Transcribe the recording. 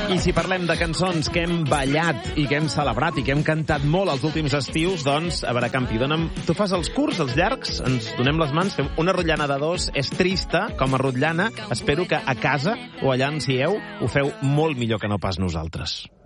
I si parlem de cançons que hem ballat i que hem celebrat i que hem cantat molt els últims estius, doncs, a veure, Campi, tu fas els curts, els llargs, ens donem les mans, fem una rotllana de dos, és trista, com a rotllana. Espero que a casa o allà on sieu ho feu molt millor que no pas nosaltres.